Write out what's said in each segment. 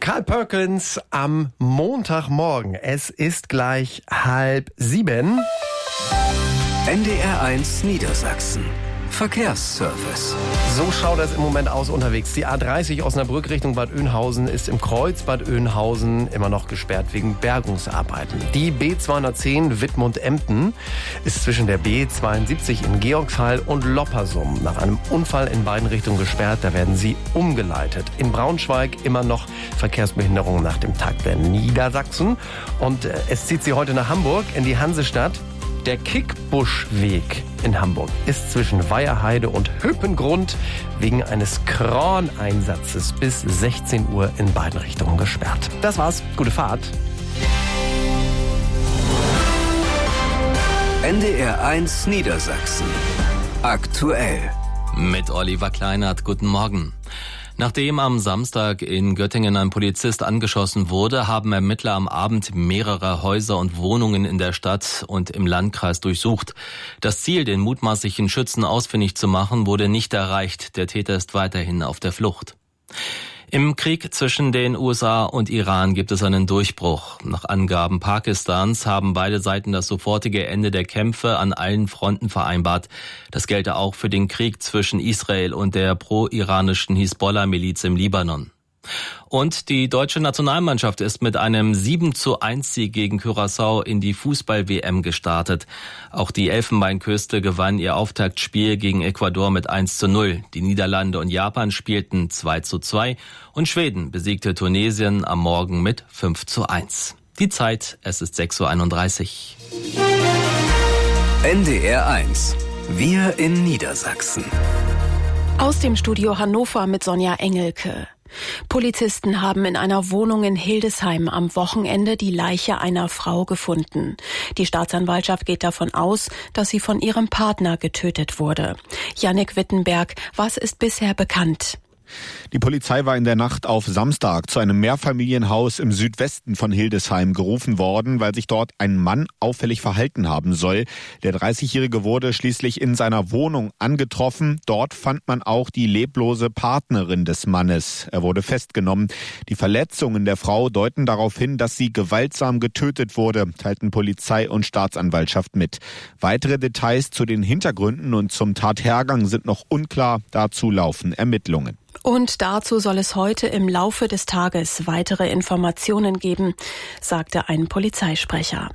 Carl Perkins am Montagmorgen. Es ist gleich 6:30. NDR1 Niedersachsen. Verkehrsservice. So schaut das im Moment aus unterwegs. Die A30 Osnabrück Richtung Bad Oeynhausen ist im Kreuz Bad Oeynhausen immer noch gesperrt wegen Bergungsarbeiten. Die B210 Wittmund-Emden ist zwischen der B72 in Georgshall und Loppersum nach einem Unfall in beiden Richtungen gesperrt. Da werden sie umgeleitet. In Braunschweig immer noch Verkehrsbehinderungen nach dem Takt der Niedersachsen. Und es zieht sie heute nach Hamburg in die Hansestadt. Der Kickbuschweg in Hamburg ist zwischen Weiherheide und Höpengrund wegen eines Kraneinsatzes bis 16 Uhr in beiden Richtungen gesperrt. Das war's. Gute Fahrt. NDR1 Niedersachsen. Aktuell. Mit Oliver Kleinert. Guten Morgen. Nachdem am Samstag in Göttingen ein Polizist angeschossen wurde, haben Ermittler am Abend mehrere Häuser und Wohnungen in der Stadt und im Landkreis durchsucht. Das Ziel, den mutmaßlichen Schützen ausfindig zu machen, wurde nicht erreicht. Der Täter ist weiterhin auf der Flucht. Im Krieg zwischen den USA und Iran gibt es einen Durchbruch. Nach Angaben Pakistans haben beide Seiten das sofortige Ende der Kämpfe an allen Fronten vereinbart. Das gelte auch für den Krieg zwischen Israel und der pro-iranischen Hisbollah-Miliz im Libanon. Und die deutsche Nationalmannschaft ist mit einem 7:1 gegen Curaçao in die Fußball-WM gestartet. Auch die Elfenbeinküste gewann ihr Auftaktspiel gegen Ecuador mit 1:0. Die Niederlande und Japan spielten 2:2 und Schweden besiegte Tunesien am Morgen mit 5:1. Die Zeit, es ist 6:31 Uhr. NDR1. Wir in Niedersachsen. Aus dem Studio Hannover mit Sonja Engelke. Polizisten haben in einer Wohnung in Hildesheim am Wochenende die Leiche einer Frau gefunden. Die Staatsanwaltschaft geht davon aus, dass sie von ihrem Partner getötet wurde. Jannik Wittenberg, was ist bisher bekannt? Die Polizei war in der Nacht auf Samstag zu einem Mehrfamilienhaus im Südwesten von Hildesheim gerufen worden, weil sich dort ein Mann auffällig verhalten haben soll. Der 30-Jährige wurde schließlich in seiner Wohnung angetroffen. Dort fand man auch die leblose Partnerin des Mannes. Er wurde festgenommen. Die Verletzungen der Frau deuten darauf hin, dass sie gewaltsam getötet wurde, teilten Polizei und Staatsanwaltschaft mit. Weitere Details zu den Hintergründen und zum Tathergang sind noch unklar. Dazu laufen Ermittlungen. Und dazu soll es heute im Laufe des Tages weitere Informationen geben, sagte ein Polizeisprecher.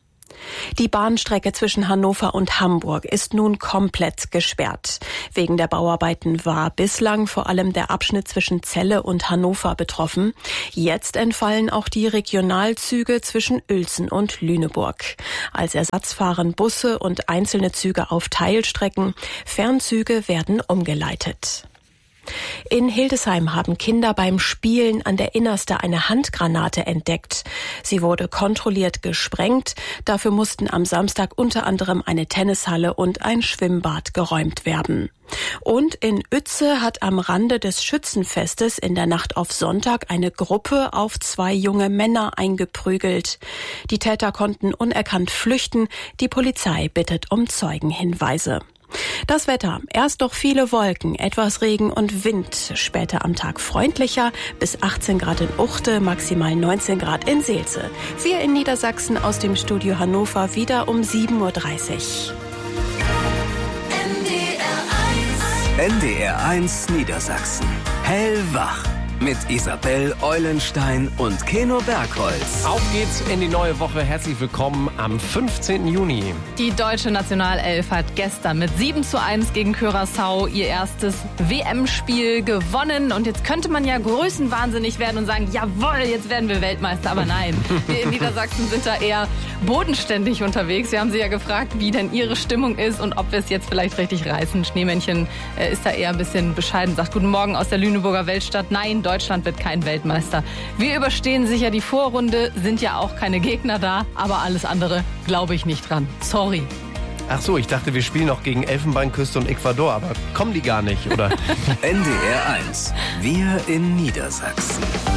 Die Bahnstrecke zwischen Hannover und Hamburg ist nun komplett gesperrt. Wegen der Bauarbeiten war bislang vor allem der Abschnitt zwischen Celle und Hannover betroffen. Jetzt entfallen auch die Regionalzüge zwischen Uelzen und Lüneburg. Als Ersatz fahren Busse und einzelne Züge auf Teilstrecken. Fernzüge werden umgeleitet. In Hildesheim haben Kinder beim Spielen an der Innerste eine Handgranate entdeckt. Sie wurde kontrolliert gesprengt. Dafür mussten am Samstag unter anderem eine Tennishalle und ein Schwimmbad geräumt werden. Und in Uetze hat am Rande des Schützenfestes in der Nacht auf Sonntag eine Gruppe auf 2 junge Männer eingeprügelt. Die Täter konnten unerkannt flüchten. Die Polizei bittet um Zeugenhinweise. Das Wetter, erst noch viele Wolken, etwas Regen und Wind. Später am Tag freundlicher, bis 18 Grad in Uchte, maximal 19 Grad in Seelze. Wir in Niedersachsen aus dem Studio Hannover wieder um 7:30 Uhr. NDR1 Niedersachsen. Hellwach. Mit Isabel Eulenstein und Keno Bergholz. Auf geht's in die neue Woche. Herzlich willkommen am 15. Juni. Die deutsche Nationalelf hat gestern mit 7:1 gegen Curaçao ihr erstes WM-Spiel gewonnen. Und jetzt könnte man ja größenwahnsinnig werden und sagen, jawohl, jetzt werden wir Weltmeister. Aber nein, wir in Niedersachsen sind da eher bodenständig unterwegs. Wir haben sie ja gefragt, wie denn ihre Stimmung ist und ob wir es jetzt vielleicht richtig reißen. Schneemännchen ist da eher ein bisschen bescheiden, sagt guten Morgen aus der Lüneburger Weltstadt. Nein, Deutschland wird kein Weltmeister. Wir überstehen sicher die Vorrunde, sind ja auch keine Gegner da, aber alles andere glaube ich nicht dran. Sorry. Ach so, ich dachte, wir spielen noch gegen Elfenbeinküste und Ecuador, aber kommen die gar nicht, oder? NDR1. Wir in Niedersachsen.